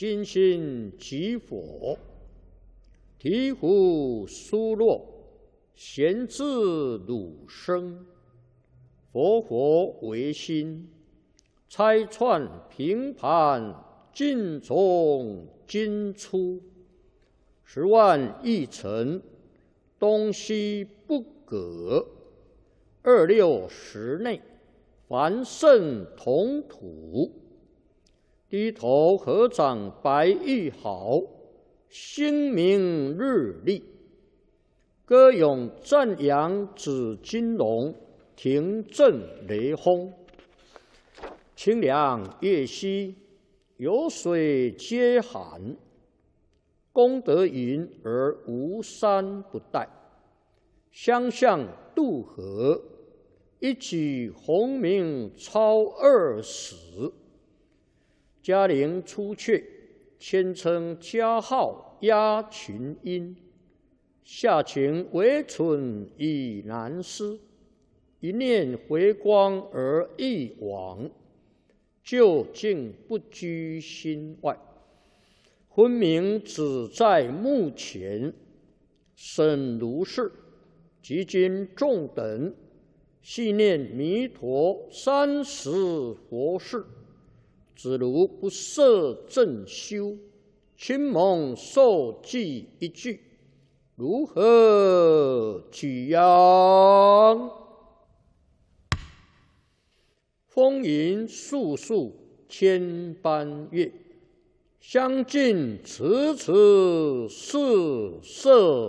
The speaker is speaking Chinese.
心心即佛，醍醐疏落，贤自汝生。佛佛唯心，拆穿平盘，尽从今出。10万亿尘，东西不隔。26时内，凡圣同土。低头合掌白玉好，星明日丽。歌咏赞扬紫金龙，庭震雷轰。清凉月兮，有水皆寒。功德云而无山不殆。相向渡河，一举鸿名超20。嘉陵出阙，谦称嘉号压群英。下情惟存以难思，一念回光而忆往。究竟不居心外，分明只在目前。审如是，即今众等细念弥陀30佛事。子如不摄正修，亲蒙受记一句，如何举扬？风云素素千般月，相近迟迟是色